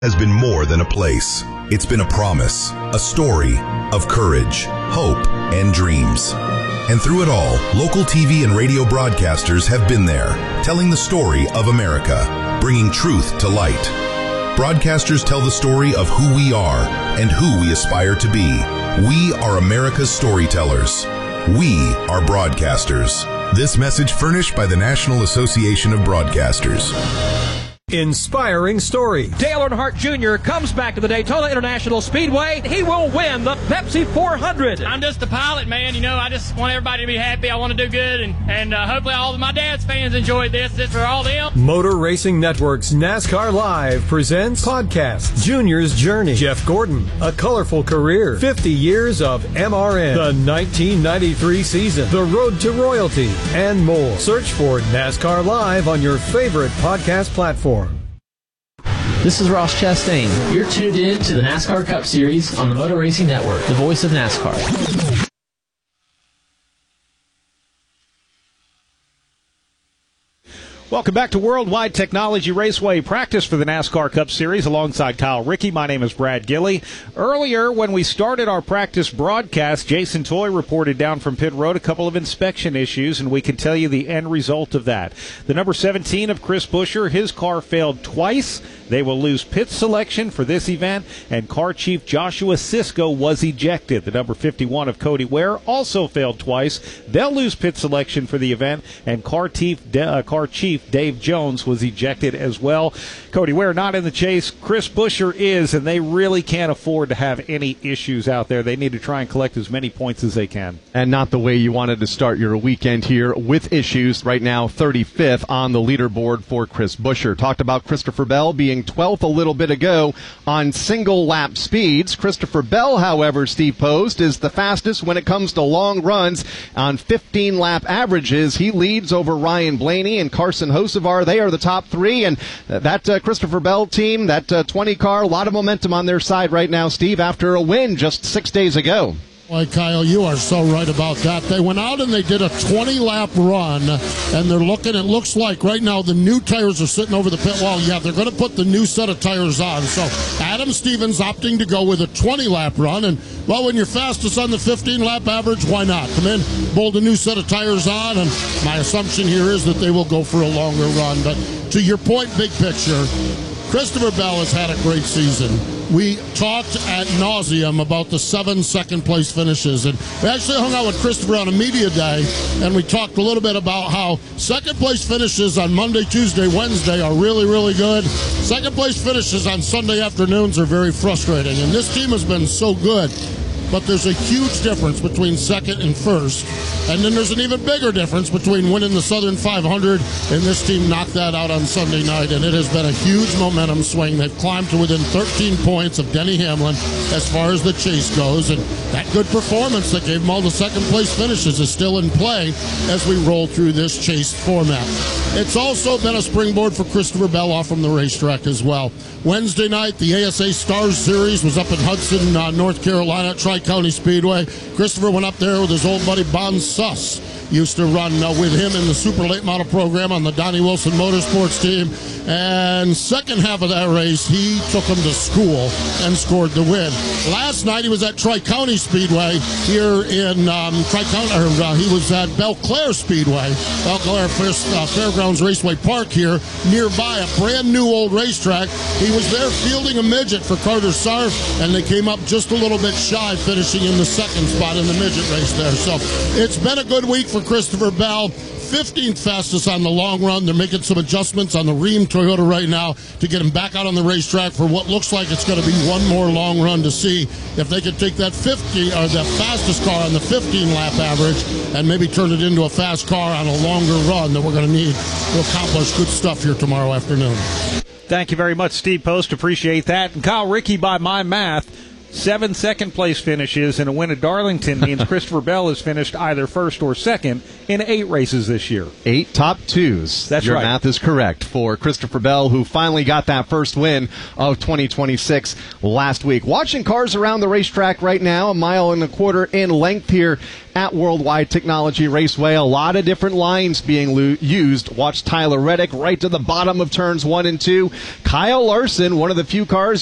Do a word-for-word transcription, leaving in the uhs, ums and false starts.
has been more than a place. It's been a promise, a story of courage, hope, and dreams. And through it all, local T V and radio broadcasters have been there, telling the story of America, bringing truth to light. Broadcasters tell the story of who we are and who we aspire to be. We are America's storytellers. We are broadcasters. This message furnished by the National Association of Broadcasters. Inspiring story. Dale Earnhardt Junior comes back to the Daytona International Speedway. He will win the Pepsi four hundred. I'm just a pilot, man. You know, I just want everybody to be happy. I want to do good, and, and uh, hopefully all of my dad's fans enjoyed this. This for all them. Motor Racing Network's NASCAR Live presents podcast Junior's Journey. Jeff Gordon, a colorful career, fifty years of M R N, the nineteen ninety-three season, the road to royalty, and more. Search for NASCAR Live on your favorite podcast platform. This is Ross Chastain. You're tuned in to the NASCAR Cup Series on the Motor Racing Network, the voice of NASCAR. Welcome back to Worldwide Technology Raceway practice for the NASCAR Cup Series alongside Kyle Rickey. My name is Brad Gilley. Earlier, when we started our practice broadcast, Jason Toy reported down from pit road a couple of inspection issues, and we can tell you the end result of that. The number seventeen of Chris Buescher, his car failed twice. They will lose pit selection for this event, and car chief Joshua Sisko was ejected. The number fifty-one of Cody Ware also failed twice. They'll lose pit selection for the event, and car chief, uh, car chief Dave Jones was ejected as well. Cody Ware not in the chase. Chris Buescher is, and they really can't afford to have any issues out there. They need to try and collect as many points as they can. And not the way you wanted to start your weekend here with issues. Right now, thirty-fifth on the leaderboard for Chris Buescher. Talked about Christopher Bell being twelfth a little bit ago on single lap speeds. Christopher Bell, however, Steve Post, is the fastest when it comes to long runs on fifteen lap averages. He leads over Ryan Blaney and Carson Hocevar. They are the top three, and that uh, Christopher Bell team, that uh, twenty car, a lot of momentum on their side right now, Steve, after a win just six days ago. Boy, Kyle, you are so right about that. They went out and they did a twenty-lap run, and they're looking, it looks like right now the new tires are sitting over the pit wall. Yeah, they're going to put the new set of tires on. So Adam Stevens opting to go with a twenty-lap run, and, well, when you're fastest on the fifteen-lap average, why not? Come in, bolt a new set of tires on, and my assumption here is that they will go for a longer run. But to your point, big picture, Christopher Bell has had a great season. We talked ad nauseum about the seven second-place finishes, and we actually hung out with Christopher on a media day, and we talked a little bit about how second-place finishes on Monday, Tuesday, Wednesday are really, really good. Second-place finishes on Sunday afternoons are very frustrating, and this team has been so good. But there's a huge difference between second and first. And then there's an even bigger difference between winning the Southern five hundred, and this team knocked that out on Sunday night. And it has been a huge momentum swing. They've climbed to within thirteen points of Denny Hamlin as far as the chase goes. And that good performance that gave them all the second-place finishes is still in play as we roll through this chase format. It's also been a springboard for Christopher Bell off from the racetrack as well. Wednesday night, the A S A Stars Series was up in Hudson, uh, North Carolina at Tri-County Speedway. Christopher went up there with his old buddy Bon Suss. Used to run uh, with him in the super late model program on the Donnie Wilson Motorsports team. And second half of that race, he took him to school and scored the win. Last night, he was at Tri-County Speedway here in um, Tri-County, or uh, he was at Belle Claire Speedway, Belle Claire uh, Fairgrounds Raceway Park here, nearby, a brand new old racetrack. He was there fielding a midget for Carter Sarf, and they came up just a little bit shy, finishing in the second spot in the midget race there. So it's been a good week for Christopher Bell. fifteenth fastest on the long run. They're making some adjustments on the Rheem Toyota right now to get him back out on the racetrack for what looks like it's going to be one more long run to see if they can take that fifty or the fastest car on the fifteen lap average and maybe turn it into a fast car on a longer run that we're going to need to accomplish good stuff here tomorrow afternoon. Thank you very much, Steve Post. Appreciate that. And Kyle Rickey, by my math, seven second-place finishes and a win at Darlington means Christopher Bell has finished either first or second in eight races this year. Eight top twos. That's Your right. math is correct for Christopher Bell, who finally got that first win of twenty twenty-six last week. Watching cars around the racetrack right now, a mile and a quarter in length here at Worldwide Technology Raceway. A lot of different lines being lo- used. Watch Tyler Reddick right to the bottom of turns one and two. Kyle Larson, one of the few cars